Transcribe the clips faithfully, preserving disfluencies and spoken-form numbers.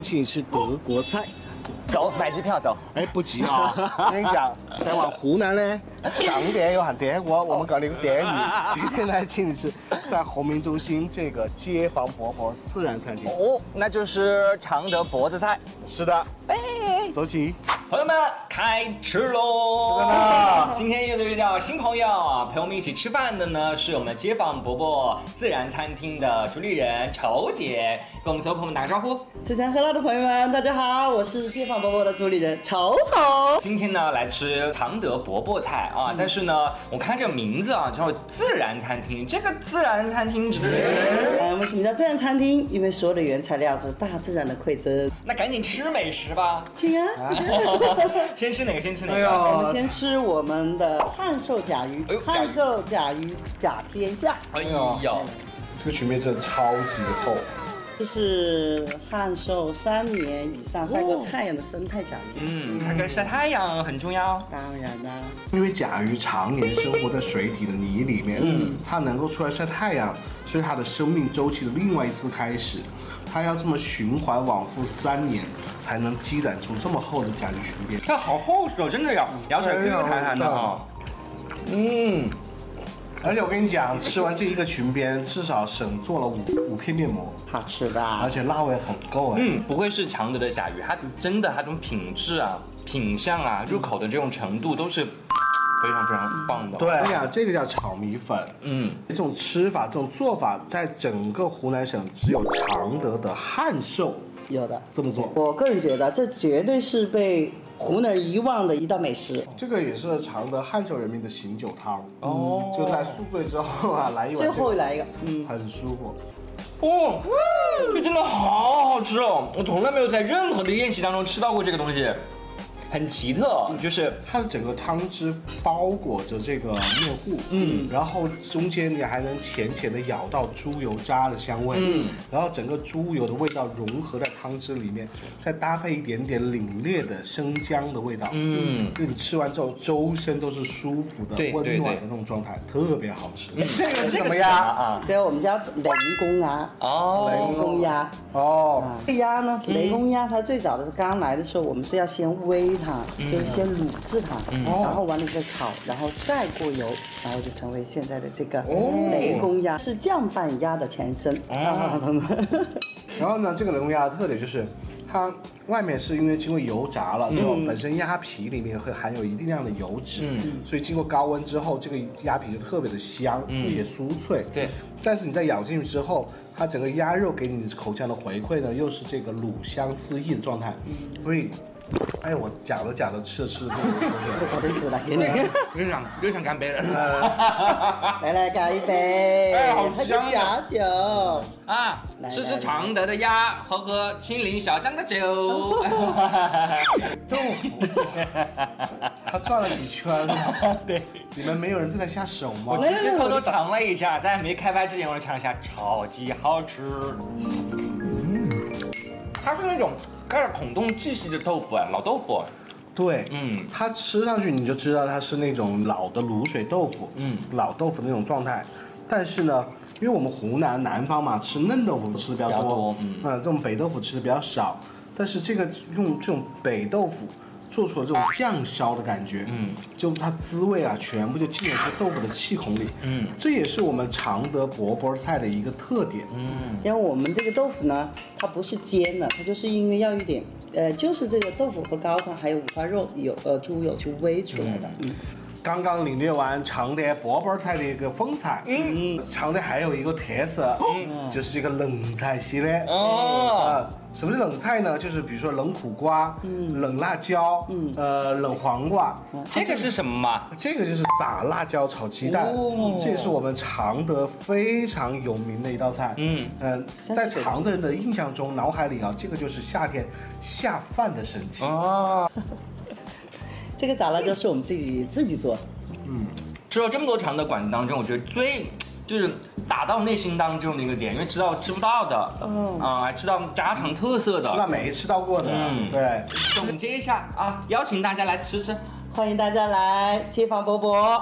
请你吃德国菜。 走，买机票走。 哎，不急啊！我跟你讲，再往湖南呢，讲点有喊点我，我们搞了一个点语。今天呢，请你吃在红明中心这个街坊伯伯自然餐厅。 哦，那就是常德脖子菜。 是的，哎，走起。 朋友们，开吃喽！ 是的呢。 今天又遇到新朋友，陪我们一起吃饭的呢，是我们街坊伯伯自然餐厅的主理人丑姐，跟我们所有朋友们打个招呼。 吃香喝辣的朋友们，大家好，我是街坊伯伯的主理人丑丑。 今天呢，来吃常德伯伯菜啊，嗯、但是呢，我看这个名字啊，叫自然餐厅。这个自然餐厅指的是？ 呃，为什么叫自然餐厅？因为所有的原材料是大自然的馈赠。 那赶紧吃美食吧， 请啊！ 先吃哪个？先吃哪个？ 哎、我们先吃我们的汉寿甲鱼， 哎、 汉寿甲鱼甲天下。 哎呦， 这个裙面真的超级厚。 这是汉寿三年以上晒过太阳的生态甲鱼。 嗯，它跟晒太阳很重要。 当然啦， 因为甲鱼常年生活在水底的泥里面，嗯，它能够出来晒太阳，是它的生命周期的另外一次开始。它要这么循环往复三年，才能积攒出这么厚的甲鱼裙边。 它好厚实哦，真的要咬起来 Q Q 弹弹的哈。嗯。 而且我跟你讲，吃完这一个裙边，至少省做了五五片面膜， 好吃吧？ 而且辣味很够哎。 嗯，不愧是常德的甲鱼，它真的它这种品质啊、品相啊、入口的这种程度都是非常非常棒的。 对，哎呀，这个叫炒米粉。嗯，这种吃法、这种做法，在整个湖南省只有常德的汉寿有的这么做。 我个人觉得，这绝对是被 湖南遗忘的一道美食， 这个也是常德汉寿人民的醒酒汤哦。就在宿醉之后啊，来一碗、 最后来一个， 嗯，很舒服。 哦，这真的好好吃哦！我从来没有在任何的宴席当中吃到过这个东西，很奇特，就是它的整个汤汁包裹着这个面糊，嗯，然后中间你还能浅浅的咬到猪油渣的香味，嗯，然后整个猪油的味道融合在汤汁里面，再搭配一点点凛冽的生姜的味道，嗯，就你吃完之后周身都是舒服的、温暖的那种状态，特别好吃。这个是什么鸭啊？ 这个我们叫雷公鸭哦，雷公鸭哦。这鸭呢，雷公鸭它最早的是刚来的时候，我们是要先煨 它就是先卤制它，嗯、然后完了再炒，然后再过油，然后就成为现在的这个雷公鸭，是酱拌鸭的前身。哦、 然后呢，这个雷公鸭的特点就是，它外面是因为经过油炸了之后，嗯、本身鸭皮里面会含有一定量的油脂，嗯、所以经过高温之后，这个鸭皮就特别的香，嗯、且酥脆。对，但是你在咬进去之后，它整个鸭肉给你口腔的回馈呢，又是这个卤香四溢的状态，嗯、所以。 哎，我讲着讲着，吃着吃着， 搞点子来给你， 又想又想干杯了， 来来干一杯， 哎，好香小酒啊！吃吃常德的鸭，喝喝青林小江的酒， 豆腐，他转了几圈，对，你们没有人对他下手吗？ 我其实偷偷尝了一下，在没开拍之前我就尝了一下，超级好吃。嗯，它是那种 盖着孔洞细细的豆腐哎，老豆腐。 对，嗯，它吃上去你就知道它是那种老的卤水豆腐，嗯，老豆腐的那种状态。但是呢，因为我们湖南南方嘛，吃嫩豆腐吃的比较多，嗯，呃，这种北豆腐吃的比较少。但是这个用这种北豆腐 做出了这种酱烧的感觉，嗯，就它滋味啊，全部就进入这豆腐的气孔里，嗯，这也是我们常德伯伯菜的一个特点，嗯， 因为我们这个豆腐呢，它不是煎的，它就是因为要一点，呃，就是这个豆腐和高汤还有五花肉有呃猪油去煨出来的，嗯。 刚刚领略完常德伯伯菜的一个风采，嗯，常德还有一个特色，嗯，就是一个冷菜系列，哦，啊，什么是冷菜呢？就是比如说冷苦瓜，嗯，冷辣椒，嗯，呃，冷黄瓜， 这个是什么嘛？ 这个就是炸辣椒炒鸡蛋，哦，这也是我们常德非常有名的一道菜，嗯嗯，在常德人的印象中、脑海里啊，这个就是夏天下饭的神器哦。 这个炸辣椒是我们自己自己做， 嗯，吃了这么多常德馆子当中，我觉得最就是打到内心当中的一个点，因为吃到吃不到的，嗯啊，吃到家常特色的， 吃到没吃到过的，嗯，对。 总结一下啊，邀请大家来吃吃， 欢迎大家来街坊伯伯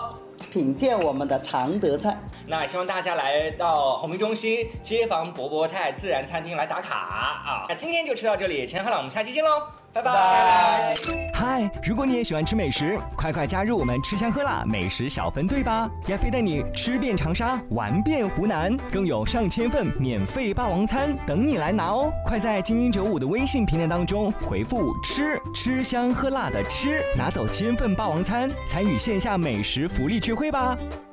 品鉴我们的常德菜。 那希望大家来到红明中心街坊伯伯菜自然餐厅来打卡啊！那今天就吃到这里，钱喝了，我们下期见喽，拜拜。 嗨，如果你也喜欢吃美食，快快加入我们吃香喝辣美食小分队吧！亚飞带你吃遍长沙，玩遍湖南，更有上千份免费霸王餐等你来拿哦！快在精英九五的微信平台当中回复“吃”，吃香喝辣的吃，拿走千份霸王餐，参与线下美食福利聚会吧！